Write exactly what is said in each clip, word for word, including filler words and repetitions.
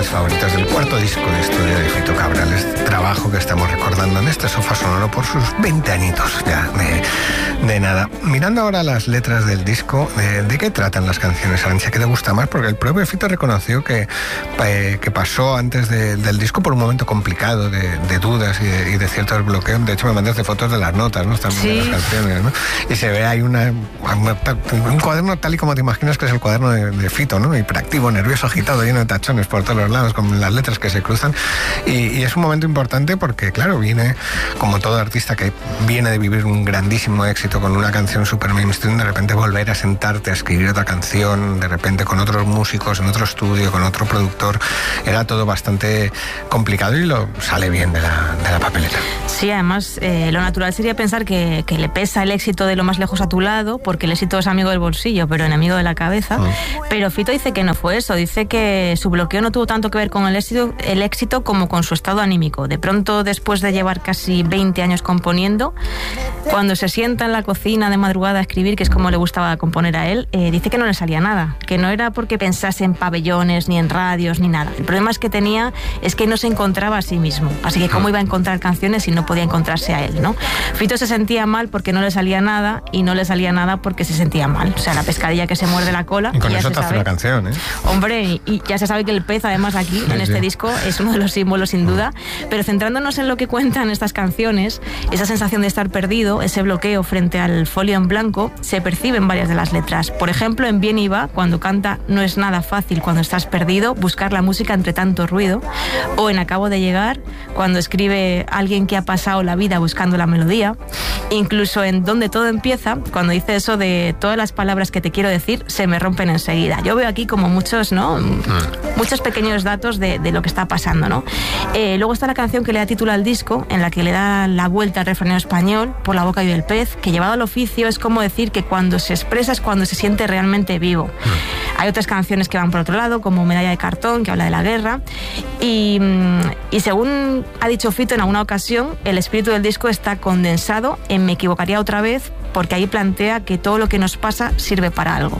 artistas favoritos del cuarto disco de estudio de Fito Cabrales, trabajo que estamos recordando en este Sofá Sonoro por sus veinte añitos ya de, de nada. Mirando ahora las letras del disco, ¿de, de qué tratan las canciones, Arantxa? ¿Qué te gusta más? Porque el propio Fito reconoció que, eh, que pasó antes de, del disco por un momento complicado de, de dudas y de, y de ciertos bloqueos. De hecho, me mandaste fotos de las notas, ¿no? También, sí, de las canciones, ¿no? Y se ve ahí una, una, un cuaderno tal y como te imaginas que es el cuaderno de, de Fito, ¿no? Hiperactivo, nervioso, agitado, lleno de tachones por todos los lados, con las letras que se cruzan. Y, y es un momento importante porque, claro, viene, como todo artista que viene de vivir un grandísimo éxito con una canción super mainstream, de repente volver a sentarte a escribir otra canción, de repente con otros músicos, en otro estudio, con otro productor, era todo bastante complicado y lo sale bien de la, de la papeleta. Sí, además, eh, lo natural sería pensar que, que le pesa el éxito de Lo más lejos a tu lado, porque el éxito es amigo del bolsillo, pero enemigo de la cabeza. Mm. Pero Fito dice que no fue eso, dice que su bloqueo no tuvo tanto que ver con el éxito, el éxito como con su estado anímico. De pronto, después de llevar casi veinte años componiendo, cuando se sienta en la cocina de madrugada a escribir, que es como le gustaba componer a él, eh, dice que no le salía nada, que no era porque pensase en pabellones, ni en radios, ni nada. El problema es que tenía, es que no se encontraba a sí mismo. Así que cómo iba a encontrar canciones si no podía encontrarse a él, ¿no? Fito se sentía mal porque no le salía nada, y no le salía nada porque se sentía mal. O sea, la pescadilla que se muerde la cola. Y con y eso te hace una canción, ¿eh? Hombre, y, y ya se sabe que el pez, además, aquí, sí, en este sí. disco, es uno de los símbolos, sin duda. Pero centrándonos en lo que cuentan estas canciones, esa sensación de estar perdido, ese bloqueo frente al folio en blanco, se percibe en varias de las letras. Por ejemplo, en Bien y Va, cuando canta "No es nada fácil cuando estás perdido, buscar la música entre tanto ruido". O en Acabo de llegar, cuando escribe alguien que ha pasado la vida buscando la melodía. Incluso en Donde todo empieza, cuando dice eso de "todas las palabras que te quiero decir se me rompen enseguida". Yo veo aquí como muchos, ¿no? Mm. Muchos pequeños datos de, de lo que está pasando, ¿no? Eh, luego está la canción que le da título al disco, en la que le da la vuelta al refranero español, "Por la boca vive el pez", que llevado al oficio es como decir que cuando se expresa es cuando se siente realmente vivo. Mm. Hay otras canciones que van por otro lado, como Medalla de cartón, que habla de la guerra. Y, y según ha dicho Fito en alguna ocasión, el espíritu del disco está condensado en "Me equivocaría otra vez", porque ahí plantea que todo lo que nos pasa sirve para algo.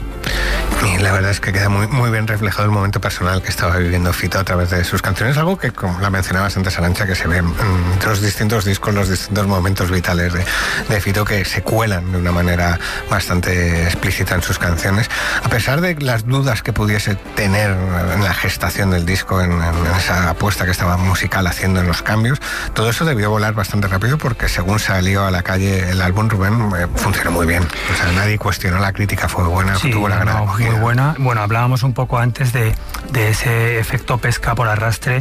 Y la verdad es que queda muy, muy bien reflejado el momento personal que estaba viviendo Fito a través de sus canciones, algo que, como la mencionabas antes, Arantxa, que se ve en los distintos discos, los distintos momentos vitales de, de Fito, que se cuelan de una manera bastante explícita en sus canciones, a pesar de las dudas que pudiese tener en la gestación del disco, en, en esa apuesta que estaba musical haciendo en los cambios. Todo eso debió volar bastante rápido, porque según salió a la calle el álbum, Rubén, eh, funcionó muy bien. O sea, nadie cuestionó la crítica, fue buena, sí, tuvo una gran no, acogida. Muy buena. Bueno, hablábamos un poco antes de, de ese efecto pesca por arrastre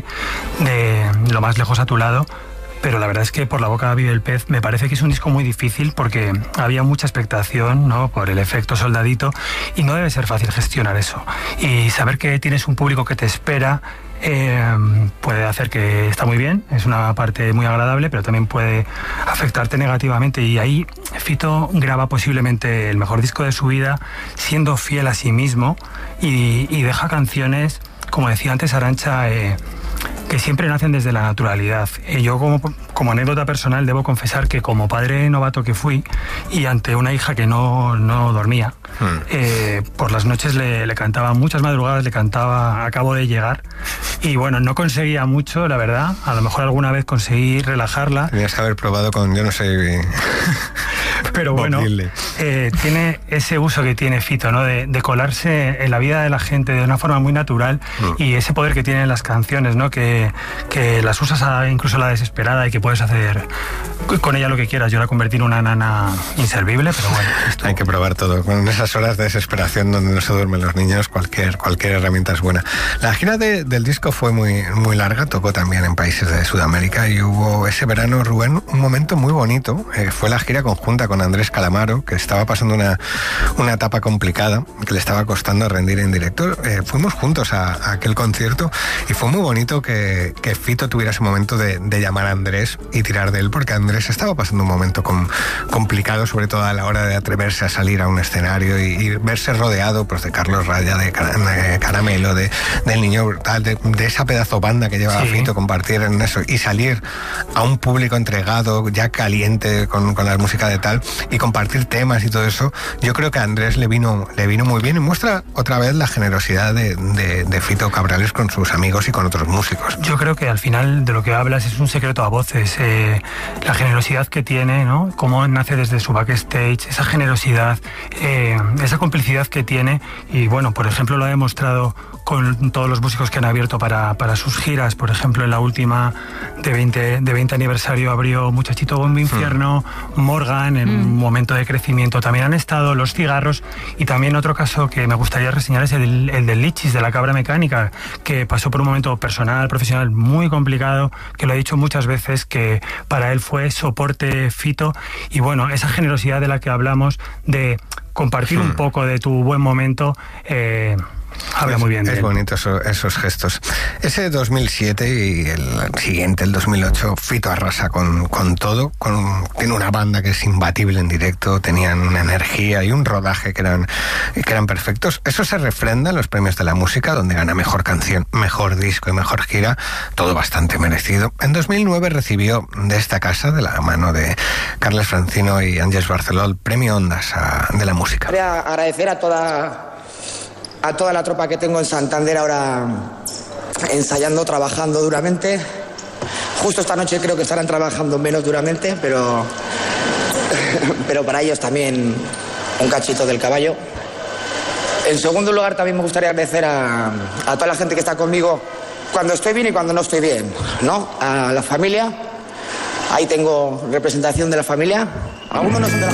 de Lo más lejos a tu lado, pero la verdad es que Por la boca vive el pez me parece que es un disco muy difícil, porque había mucha expectación, ¿no?, por el efecto soldadito, y no debe ser fácil gestionar eso. Y saber que tienes un público que te espera Eh, puede hacer que está muy bien, es una parte muy agradable, pero también puede afectarte negativamente, y ahí Fito graba posiblemente el mejor disco de su vida, siendo fiel a sí mismo, y, y deja canciones, como decía antes Arantxa, eh, que siempre nacen desde la naturalidad. Eh, yo como, como anécdota personal debo confesar que como padre novato que fui, y ante una hija que no, no dormía, hmm. eh, por las noches le, le cantaba, muchas madrugadas le cantaba Acabo de llegar, y bueno, no conseguía mucho, la verdad. A lo mejor alguna vez conseguí relajarla. Tenías que haber probado con, yo no sé... Pero bueno, eh, tiene ese uso que tiene Fito, ¿no?, de, de colarse en la vida de la gente de una forma muy natural, mm. y ese poder que tienen las canciones, ¿no?, que, que las usas a, incluso a la desesperada, y que puedes hacer con ella lo que quieras. Yo la convertí en una nana inservible, pero bueno. Esto... Hay que probar todo. Con esas horas de desesperación donde no se duermen los niños, cualquier, cualquier herramienta es buena. La gira de, del disco fue muy, muy larga, tocó también en países de Sudamérica, y hubo ese verano, Rubén, un momento muy bonito. Eh, fue la gira conjunta con Andrés Calamaro, que estaba pasando una, una etapa complicada, que le estaba costando rendir en directo. Eh, fuimos juntos a, a aquel concierto, y fue muy bonito que, que Fito tuviera ese momento de, de llamar a Andrés y tirar de él, porque Andrés estaba pasando un momento com, complicado, sobre todo a la hora de atreverse a salir a un escenario y, y verse rodeado, pues, de Carlos Raya, de, de Caramelo, de, del Niño Brutal, de, de esa pedazo banda que llevaba sí. Fito, compartir en eso, y salir a un público entregado, ya caliente con, con la música de tal. tal, y compartir temas y todo eso, yo creo que a Andrés le vino, le vino muy bien y muestra otra vez la generosidad de, de, de Fito Cabrales con sus amigos y con otros músicos. Yo creo que al final de lo que hablas es un secreto a voces, eh, la generosidad que tiene, ¿no? Cómo nace desde su backstage, esa generosidad, eh, esa complicidad que tiene, y bueno, por ejemplo lo ha demostrado con todos los músicos que han abierto para, para sus giras. Por ejemplo, en la última de veinte, de veinte aniversario abrió Muchachito Bombo Infierno, mm. Morgan, en mm. un momento de crecimiento también han estado, Los Cigarros, y también otro caso que me gustaría reseñar es el, el del Lichis, de la Cabra Mecánica, que pasó por un momento personal, profesional muy complicado, que lo ha dicho muchas veces, que para él fue soporte Fito, y bueno, esa generosidad de la que hablamos, de compartir mm. un poco de tu buen momento, eh, habla es, muy bien de es él. bonito eso, esos gestos. Ese dos mil siete y el siguiente, el dos mil ocho, Fito arrasa con, con todo. Con, tiene una banda que es imbatible en directo, tenían una energía y un rodaje que eran, que eran perfectos. Eso se refrenda en los premios de la música, donde gana mejor canción, mejor disco y mejor gira, todo bastante merecido. En dos mil nueve recibió de esta casa, de la mano de Carles Francino y Ángeles Barceló, el premio Ondas a, de la música. Quería agradecer a toda... a toda la tropa que tengo en Santander ahora ensayando, trabajando duramente. Justo esta noche creo que estarán trabajando menos duramente, pero, pero para ellos también un cachito del caballo. En segundo lugar, también me gustaría agradecer a, a toda la gente que está conmigo cuando estoy bien y cuando no estoy bien, ¿no? A la familia, ahí tengo representación de la familia. Algunos no son de la